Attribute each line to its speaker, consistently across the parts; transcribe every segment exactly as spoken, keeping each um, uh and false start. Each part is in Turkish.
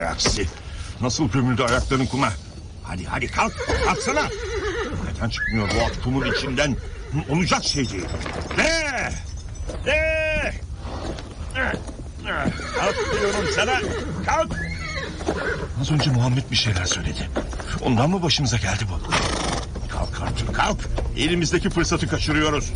Speaker 1: Aksi. Nasıl gömüldü ayakların kuma? Hadi hadi kalk. Kalksana. Neden çıkmıyor bu at kumun içinden? Olacak şey değil. Ne? Ne? Kalk diyorum sana. Kalk. Az önce Muhammed bir şeyler söyledi. Ondan mı başımıza geldi bu? Kalk artık kalk. Elimizdeki fırsatı kaçırıyoruz.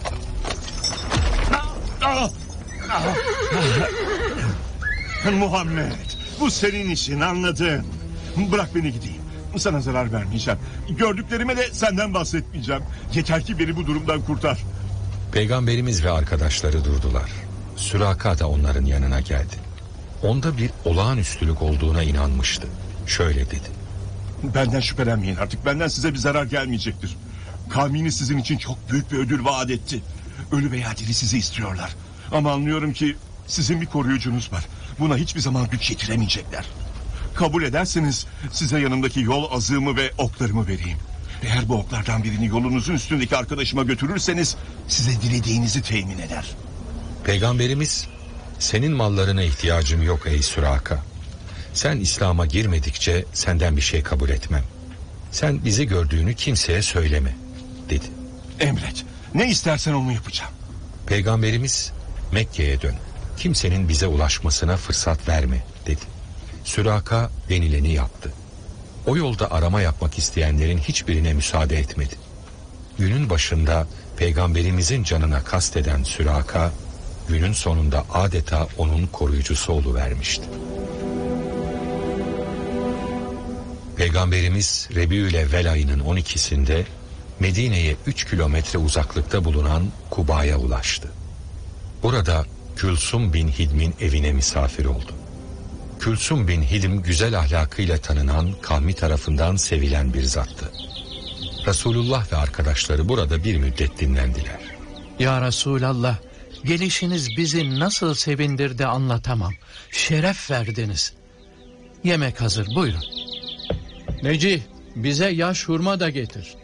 Speaker 1: Muhammed, bu senin işin, anladın. Bırak beni gideyim. Sana zarar vermeyeceğim. Gördüklerime de senden bahsetmeyeceğim. Yeter ki beni bu durumdan kurtar.
Speaker 2: Peygamberimiz ve arkadaşları durdular. Süraka da onların yanına geldi. Onda bir olağanüstülük olduğuna inanmıştı. Şöyle dedi:
Speaker 1: Benden şüphelenmeyin artık. Benden size bir zarar gelmeyecektir. Kavminiz sizin için çok büyük bir ödül vaat etti. Ölü veya diri sizi istiyorlar. Ama anlıyorum ki sizin bir koruyucunuz var. Buna hiçbir zaman güç yetiremeyecekler. Kabul ederseniz size yanımdaki yol azığımı ve oklarımı vereyim. Eğer bu oklardan birini yolunuzun üstündeki arkadaşıma götürürseniz size dilediğinizi temin eder.
Speaker 2: Peygamberimiz, senin mallarına ihtiyacım yok ey Süraka. Sen İslam'a girmedikçe senden bir şey kabul etmem. Sen bizi gördüğünü kimseye söyleme dedi.
Speaker 1: Emret. Ne istersen onu yapacağım.
Speaker 2: Peygamberimiz, Mekke'ye dön. Kimsenin bize ulaşmasına fırsat verme dedi. Süraka denileni yaptı. O yolda arama yapmak isteyenlerin hiçbirine müsaade etmedi. Günün başında Peygamberimizin canına kasteden Süraka, günün sonunda adeta onun koruyucusu oluvermişti. Peygamberimiz Rebiül-Evvel ayının on ikisinde Medine'ye üç kilometre uzaklıkta bulunan Kuba'ya ulaştı. Burada Külsum bin Hidm'in evine misafir oldu. Külsum bin Hidm güzel ahlakıyla tanınan, kavmi tarafından sevilen bir zattı. Resulullah ve arkadaşları burada bir müddet dinlendiler.
Speaker 3: Ya Resulallah, gelişiniz bizi nasıl sevindirdi anlatamam. Şeref verdiniz. Yemek hazır, buyurun. Necih, bize yaş hurma da getir.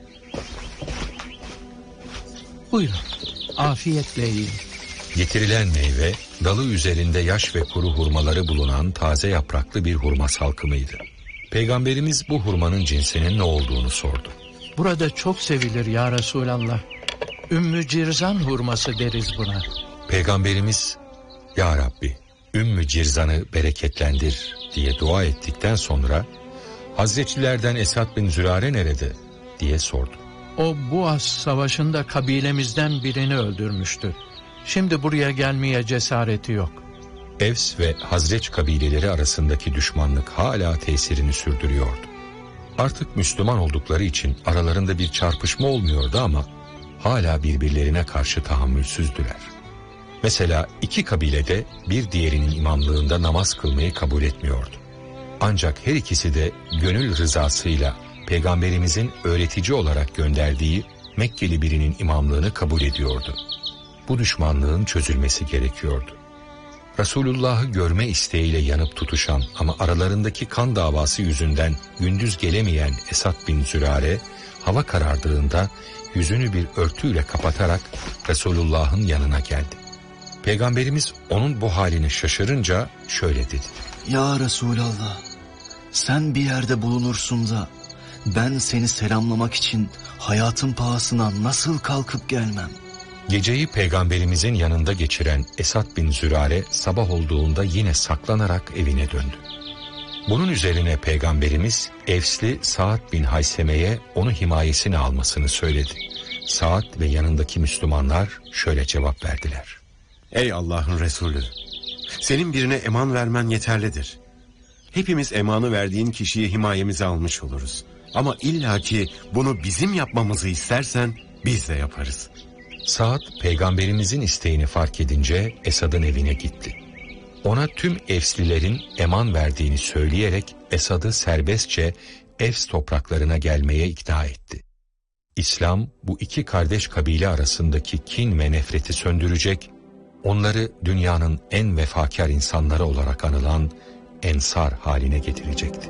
Speaker 3: Buyurun, afiyetle yiyin.
Speaker 2: Getirilen meyve, dalı üzerinde yaş ve kuru hurmaları bulunan taze yapraklı bir hurma salkımıydı. Peygamberimiz bu hurmanın cinsinin ne olduğunu sordu.
Speaker 3: Burada çok sevilir ya Resulallah. Ümmü Cirzan hurması deriz buna.
Speaker 2: Peygamberimiz, Ya Rabbi, Ümmü Cirzan'ı bereketlendir diye dua ettikten sonra, Hazretçilerden Esad bin Zürare nerede diye sordu.
Speaker 3: O Buas savaşında kabilemizden birini öldürmüştü. Şimdi buraya gelmeye cesareti yok.
Speaker 2: Evs ve Hazreç kabileleri arasındaki düşmanlık hala tesirini sürdürüyordu. Artık Müslüman oldukları için aralarında bir çarpışma olmuyordu ama hala birbirlerine karşı tahammülsüzdüler. Mesela iki kabilede bir diğerinin imamlığında namaz kılmayı kabul etmiyordu. Ancak her ikisi de gönül rızasıyla Peygamberimizin öğretici olarak gönderdiği Mekkeli birinin imamlığını kabul ediyordu. Bu düşmanlığın çözülmesi gerekiyordu. Resulullah'ı görme isteğiyle yanıp tutuşan ama aralarındaki kan davası yüzünden gündüz gelemeyen Esad bin Zürare, hava karardığında yüzünü bir örtüyle kapatarak Resulullah'ın yanına geldi. Peygamberimiz onun bu halini şaşırınca şöyle dedi:
Speaker 4: Ya Resulallah, sen bir yerde bulunursun da ben seni selamlamak için hayatın pahasına nasıl kalkıp gelmem?
Speaker 2: Geceyi Peygamberimizin yanında geçiren Esad bin Zürare sabah olduğunda yine saklanarak evine döndü. Bunun üzerine Peygamberimiz Evsli Sa'd bin Hayseme'ye onu himayesine almasını söyledi. Sa'd ve yanındaki Müslümanlar şöyle cevap verdiler:
Speaker 5: Ey Allah'ın Resulü! Senin birine eman vermen yeterlidir. Hepimiz emanı verdiğin kişiyi himayemize almış oluruz. Ama illaki bunu bizim yapmamızı istersen biz de yaparız.
Speaker 2: Sa'd Peygamberimizin isteğini fark edince Esad'ın evine gitti. Ona tüm Evslilerin eman verdiğini söyleyerek Esad'ı serbestçe Evs topraklarına gelmeye ikna etti. İslam bu iki kardeş kabile arasındaki kin ve nefreti söndürecek, onları dünyanın en vefakar insanları olarak anılan Ensar haline getirecekti.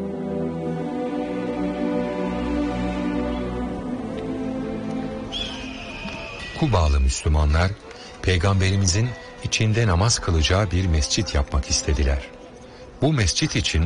Speaker 2: Kubalı Müslümanlar, Peygamberimizin içinde namaz kılacağı bir mescit yapmak istediler. Bu mescit için